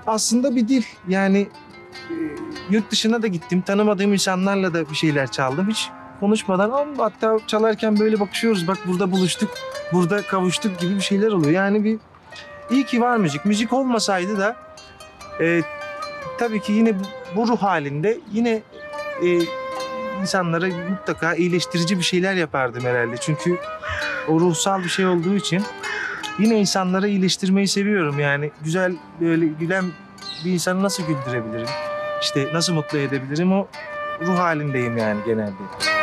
aslında bir dil. Yani e, yurt dışına da gittim. Tanımadığım insanlarla da bir şeyler çaldım. Hiç konuşmadan ama hatta çalarken böyle bakışıyoruz. Bak burada buluştuk, burada kavuştuk gibi bir şeyler oluyor. Yani bir iyi ki var müzik. Müzik olmasaydı da e, tabii ki yine bu ruh halinde yine e, insanlara mutlaka iyileştirici bir şeyler yapardım herhalde. Çünkü o ruhsal bir şey olduğu için yine insanları iyileştirmeyi seviyorum. Yani güzel böyle gülen bir insanı nasıl güldürebilirim? İşte nasıl mutlu edebilirim? O ruh halindeyim yani genelde.